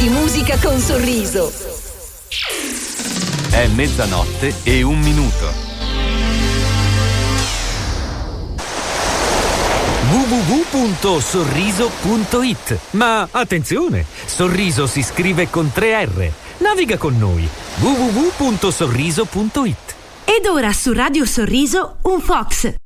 di musica con Sorriso. È 00:01. www.sorriso.it. Ma attenzione, Sorriso si scrive con 3 R. Naviga con noi. www.sorriso.it. Ed ora su Radio Sorriso un Fox.